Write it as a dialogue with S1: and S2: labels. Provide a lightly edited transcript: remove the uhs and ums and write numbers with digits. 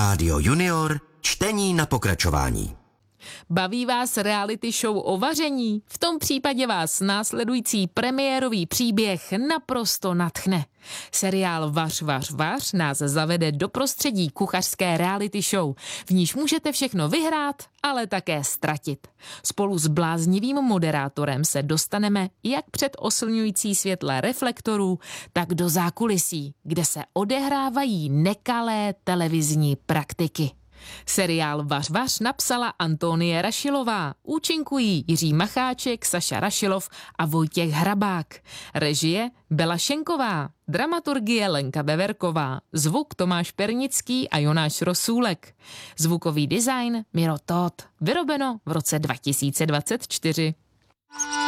S1: Rádio Junior, čtení na pokračování.
S2: Baví vás reality show o vaření? V tom případě vás následující premiérový příběh naprosto nadchne. Seriál Vař, vař, vař nás zavede do prostředí kuchařské reality show, v níž můžete všechno vyhrát, ale také ztratit. Spolu s bláznivým moderátorem se dostaneme jak před oslňující světla reflektorů, tak do zákulisí, kde se odehrávají nekalé televizní praktiky. Seriál Vař, vař napsala Antonie Rašilová. Účinkují Jiří Macháček, Saša Rašilov a Vojtěch Hrabák. Režie Bela Šenková. Dramaturgie Lenka Beverková. Zvuk Tomáš Pernický a Jonáš Rosůlek. Zvukový design Miro Todt. Vyrobeno v roce 2024.